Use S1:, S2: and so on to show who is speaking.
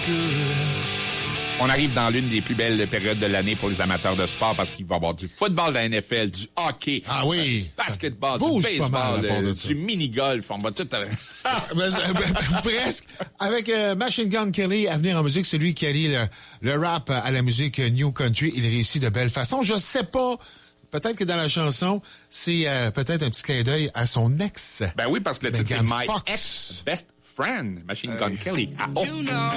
S1: On arrive dans l'une des plus belles périodes de l'année pour les amateurs de sport parce qu'il va y avoir du football de la NFL, du hockey, du basketball, du baseball, du mini-golf. On va tout...
S2: Presque. Avec Machine Gun Kelly à venir en musique, c'est lui qui allie le rap à la musique New Country. Il réussit de belle façon. Je sais pas... Peut-être que dans la chanson, c'est peut-être un petit clin d'œil à son ex.
S1: Ben oui, parce que le titre, c'est My Ex Best Friend, Machine Gun Kelly. Ah, oh.